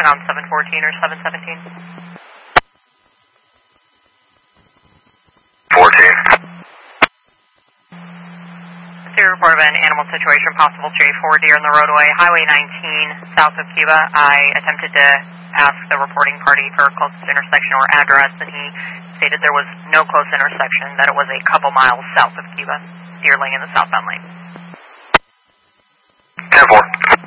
calling on 714 or 717? 14. Received a report of an animal situation, possible J4 deer in the roadway, Highway 19, south of Cuba. I attempted to ask the reporting party for closest intersection or address, and he stated there was no close intersection, that it was a couple miles south of Cuba, deer laying in the southbound lane. 10-4.